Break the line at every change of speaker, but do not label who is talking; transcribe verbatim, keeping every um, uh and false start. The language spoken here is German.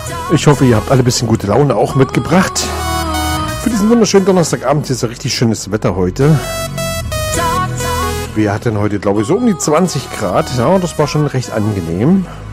Ich hoffe, ihr habt alle ein bisschen gute Laune auch mitgebracht. Für diesen wunderschönen Donnerstagabend ist ja richtig schönes Wetter heute. Wir hatten heute, glaube ich, so um die zwanzig Grad. Ja, das war schon recht angenehm.